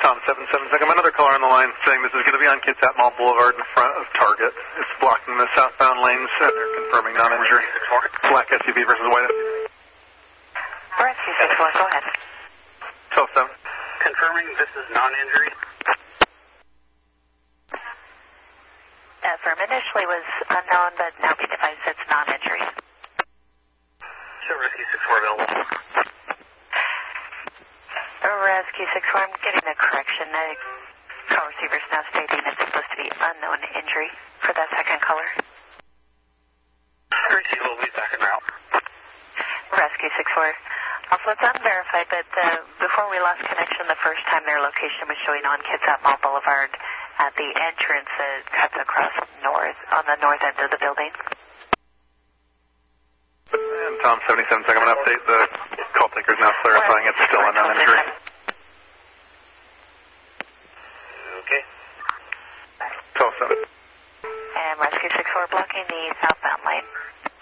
Tom 77 second. Another caller on the line saying this is going to be on Kitsap Mall Boulevard in front of Target. It's blocking the southbound lanes, and they're confirming non-injury. Black SUV versus white SUV. Rescue 6-4, go ahead. 12-7. Confirming this is non-injury. Affirm. Initially was unknown, but now we advise it's non-injury. Show Rescue 6-4 available. Rescue 6-4, I'm getting a correction. The call receiver's now stating it's supposed to be unknown injury for that second caller. Rescue will be back en route. Rescue 6-4. Also, it's unverified, but before we lost connection the first time, their location was showing on Kitsap Mall Boulevard at the entrance that cuts across north, on the north end of the building. And Tom 77 second. I'm going to update the call taker is now clarifying it's still a non-injury. Okay. 12-7. And Rescue 6-4 blocking the southbound lane.